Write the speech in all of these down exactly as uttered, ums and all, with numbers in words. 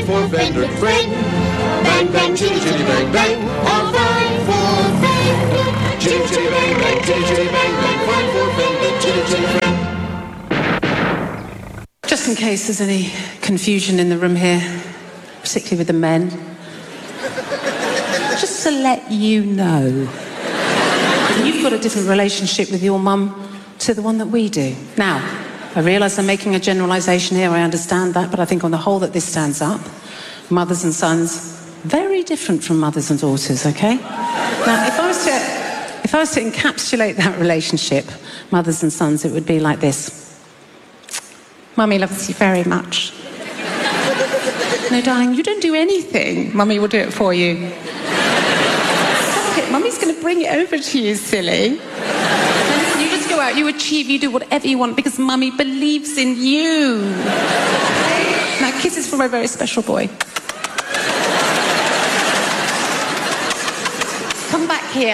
for Fender friend. Bang, bang, chitty, chitty, bang, bang. All fine for Fender. Chitty, chitty, bang, bang, chitty, chitty, bang, bang. Fine for Fender, chitty, chitty, friend. Just in case there's any confusion in the room here, particularly with the men, just to let you know, you've got a different relationship with your mum to the one that we do. Now, I realise I'm making a generalisation here, I understand that, but I think on the whole that this stands up. Mothers and sons, very different from mothers and daughters, okay? Now, if I was to, if I was to encapsulate that relationship, mothers and sons, it would be like this. Mummy loves you very much. No, darling, you don't do anything. Mummy will do it for you. Stop it, Mummy's going to bring it over to you, silly. Then you just go out, you achieve, you do whatever you want because Mummy believes in you. Now, kisses from a very special boy. Come back here.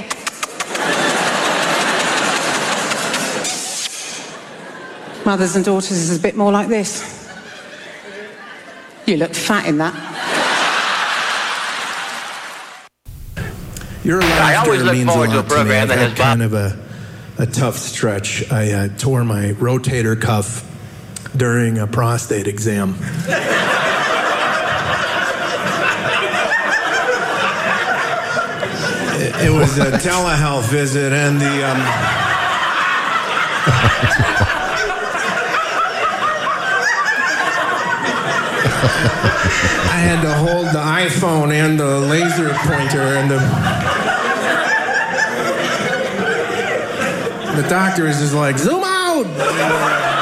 Mothers and daughters is a bit more like this. You look fat in that. Your I always look forward to a program that has kind of a, a tough stretch. I uh, tore my rotator cuff during a prostate exam. it, it was a telehealth visit, and the um, I had to hold the iPhone and the laser pointer, and the the doctor is just like, zoom out!